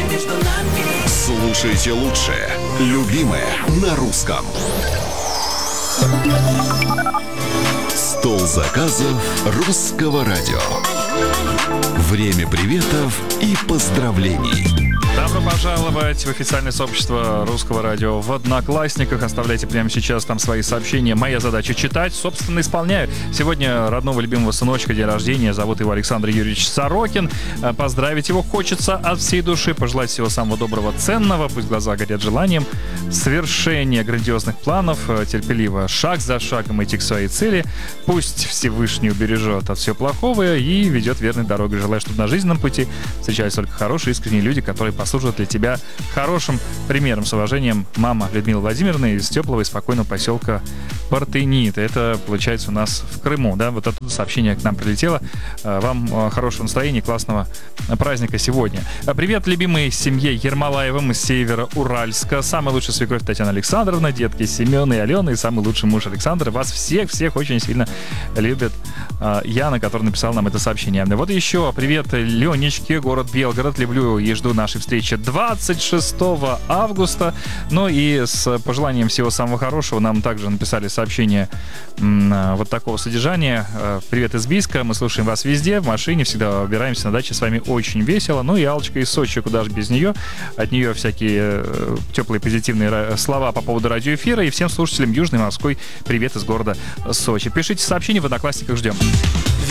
Слушайте лучшее, любимое на русском. Стол заказов русского радио. Время приветов и поздравлений. Добро пожаловать в официальное сообщество Русского радио в Одноклассниках. Оставляйте прямо сейчас там свои сообщения. Моя задача читать, собственно, исполняю. Сегодня родного любимого сыночка день рождения. Зовут его Александр Юрьевич Сорокин. Поздравить его хочется от всей души. Пожелать всего самого доброго, ценного. Пусть глаза горят желанием свершения грандиозных планов. Терпеливо, шаг за шагом идти к своей цели. Пусть Всевышний убережет от всего плохого и ведет верной дорогой. Желаю, чтобы на жизненном пути встречались только хорошие, искренние люди, которые послужат для тебя хорошим примером. С уважением, мама Людмила Владимировна из теплого и спокойного поселка Партенит. Это, получается, у нас в Крыму, да? Вот это сообщение к нам прилетело. Вам хорошего настроения, классного праздника сегодня. Привет, любимой семье Ермолаевым из Северо-Уральска. Самая лучшая свекровь Татьяна Александровна, детки Семен и Алена и самый лучший муж Александр. Вас всех очень сильно любит Яна, который написал нам это сообщение. Вот еще привет Ленечке, город Белгород. Люблю и жду нашей встречи 26 августа. Ну и с пожеланием всего самого хорошего нам также написали сообщение вот такого содержания. Привет из Бийска, мы слушаем вас везде, в машине, всегда убираемся на даче, с вами очень весело. Ну и Аллочка из Сочи, куда же без нее. От нее всякие теплые позитивные слова по поводу радиоэфира. И всем слушателям Южной Морской привет из города Сочи. Пишите сообщения, в Одноклассниках ждем.